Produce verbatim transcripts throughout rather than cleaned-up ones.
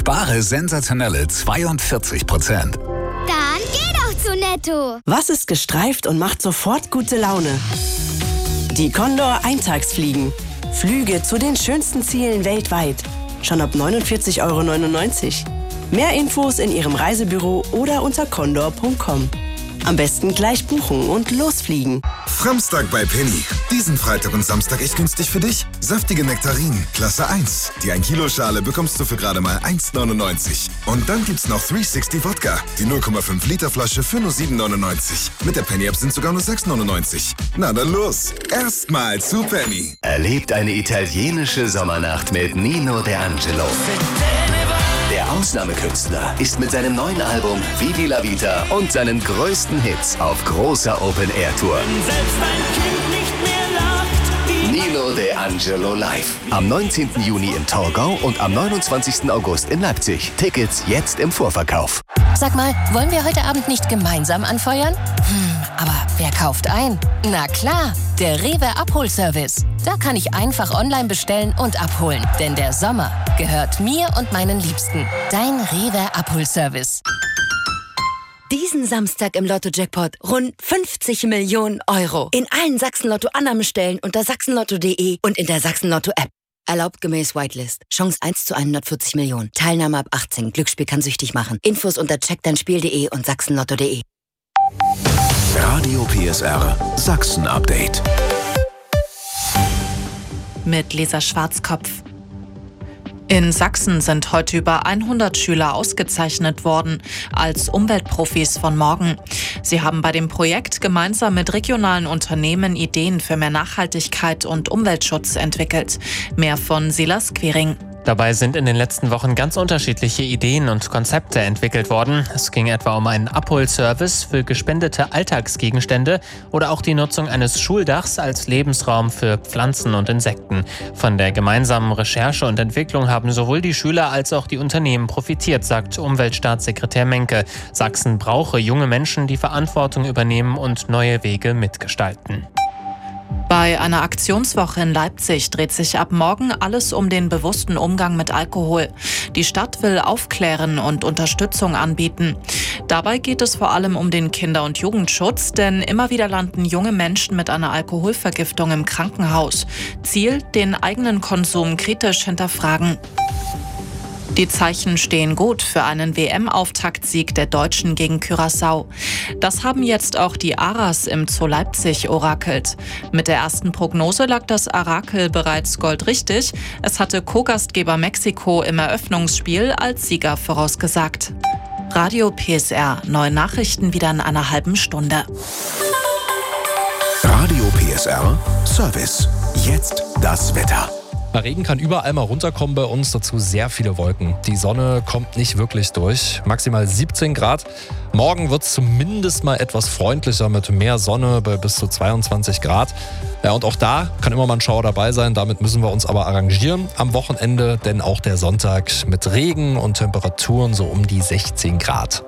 Spare sensationelle zweiundvierzig Prozent. Dann geh doch zu Netto. Was ist gestreift und macht sofort gute Laune? Die Condor Eintagsfliegen. Flüge zu den schönsten Zielen weltweit. Schon ab neunundvierzig Euro neunundneunzig. Mehr Infos in Ihrem Reisebüro oder unter condor punkt com. Am besten gleich buchen und losfliegen. Framstag bei Penny. Diesen Freitag und Samstag echt günstig für dich. Saftige Nektarinen, Klasse eins. Die ein Kilo Schale bekommst du für gerade mal eins neunundneunzig. Und dann gibt's noch dreihundertsechzig Wodka. Die null Komma fünf Liter Flasche für nur sieben neunundneunzig. Mit der Penny-App sind sogar nur sechs neunundneunzig. Na dann los. Erstmal zu Penny. Erlebt eine italienische Sommernacht mit Nino D'Angelo. Der Ausnahmekünstler ist mit seinem neuen Album Vivi la Vita und seinen größten Hits auf großer Open-Air-Tour. Nino D'Angelo live. Am neunzehnten Juni in Torgau und am neunundzwanzigsten August in Leipzig. Tickets jetzt im Vorverkauf. Sag mal, wollen wir heute Abend nicht gemeinsam anfeuern? Hm, aber wer kauft ein? Na klar, der Rewe Abholservice. Da kann ich einfach online bestellen und abholen. Denn der Sommer gehört mir und meinen Liebsten. Dein Rewe Abholservice. Diesen Samstag im Lotto-Jackpot rund fünfzig Millionen Euro. In allen Sachsen-Lotto-Annahmestellen unter sachsenlotto punkt de und in der Sachsen-Lotto-App. Erlaubt gemäß Whitelist. Chance eins zu hundertvierzig Millionen. Teilnahme ab achtzehn. Glücksspiel kann süchtig machen. Infos unter check dein spiel punkt de und sachsenlotto punkt de. Radio P S R Sachsen-Update. Mit Lisa Schwarzkopf. In Sachsen sind heute über hundert Schüler ausgezeichnet worden als Umweltprofis von morgen. Sie haben bei dem Projekt gemeinsam mit regionalen Unternehmen Ideen für mehr Nachhaltigkeit und Umweltschutz entwickelt. Mehr von Silas Quering. Dabei sind in den letzten Wochen ganz unterschiedliche Ideen und Konzepte entwickelt worden. Es ging etwa um einen Abholservice für gespendete Alltagsgegenstände oder auch die Nutzung eines Schuldachs als Lebensraum für Pflanzen und Insekten. Von der gemeinsamen Recherche und Entwicklung haben sowohl die Schüler als auch die Unternehmen profitiert, sagt Umweltstaatssekretär Menke. Sachsen brauche junge Menschen, die Verantwortung übernehmen und neue Wege mitgestalten. Bei einer Aktionswoche in Leipzig dreht sich ab morgen alles um den bewussten Umgang mit Alkohol. Die Stadt will aufklären und Unterstützung anbieten. Dabei geht es vor allem um den Kinder- und Jugendschutz, denn immer wieder landen junge Menschen mit einer Alkoholvergiftung im Krankenhaus. Ziel: den eigenen Konsum kritisch hinterfragen. Die Zeichen stehen gut für einen W M-Auftaktsieg der Deutschen gegen Curaçao. Das haben jetzt auch die Aras im Zoo Leipzig orakelt. Mit der ersten Prognose lag das Orakel bereits goldrichtig. Es hatte Co-Gastgeber Mexiko im Eröffnungsspiel als Sieger vorausgesagt. Radio P S R, neue Nachrichten wieder in einer halben Stunde. Radio P S R Service. Jetzt das Wetter. Regen kann überall mal runterkommen bei uns, dazu sehr viele Wolken. Die Sonne kommt nicht wirklich durch, maximal siebzehn Grad. Morgen wird es zumindest mal etwas freundlicher mit mehr Sonne bei bis zu zweiundzwanzig Grad. Ja, und auch da kann immer mal ein Schauer dabei sein, damit müssen wir uns aber arrangieren. Am Wochenende, denn auch der Sonntag mit Regen und Temperaturen so um die sechzehn Grad.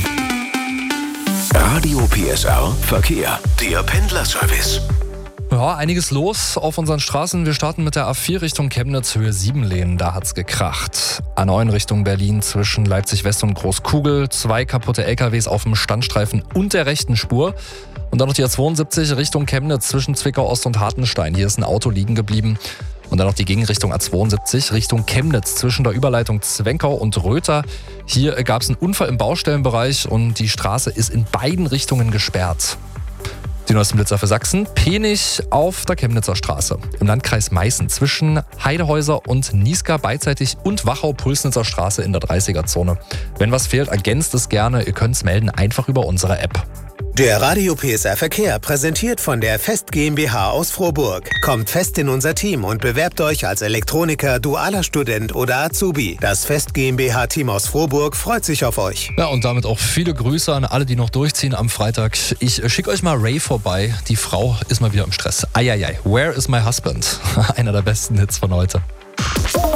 Radio P S R Verkehr, der Pendlerservice. Ja, einiges los auf unseren Straßen. Wir starten mit der A vier Richtung Chemnitz, Höhe sieben Lehnen, da hat's gekracht. A neun Richtung Berlin zwischen Leipzig West und Großkugel, zwei kaputte L K Ws auf dem Standstreifen und der rechten Spur. Und dann noch die A zweiundsiebzig Richtung Chemnitz zwischen Zwickau Ost und Hartenstein. Hier ist ein Auto liegen geblieben. Und dann noch die Gegenrichtung A zweiundsiebzig Richtung Chemnitz zwischen der Überleitung Zwenkau und Röther. Hier gab es einen Unfall im Baustellenbereich und die Straße ist in beiden Richtungen gesperrt. Die neuesten Blitzer für Sachsen. Penich auf der Chemnitzer Straße. Im Landkreis Meißen zwischen Heidehäuser und Niesgar beidseitig und Wachau-Pulsnitzer Straße in der dreißiger-Zone. Wenn was fehlt, ergänzt es gerne. Ihr könnt es melden, einfach über unsere App. Der Radio P S R Verkehr, präsentiert von der Fest GmbH aus Frohburg. Kommt fest in unser Team und bewerbt euch als Elektroniker, dualer Student oder Azubi. Das Fest GmbH-Team aus Frohburg freut sich auf euch. Ja, und damit auch viele Grüße an alle, die noch durchziehen am Freitag. Ich schicke euch mal Ray vorbei. Die Frau ist mal wieder im Stress. Eieiei, Where is my husband? Einer der besten Hits von heute.